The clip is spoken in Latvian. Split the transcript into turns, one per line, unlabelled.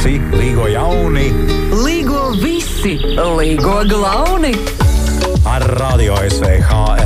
veci, līgo jauni.
Līgo visi, līgo glauni.
Ar Radio SVH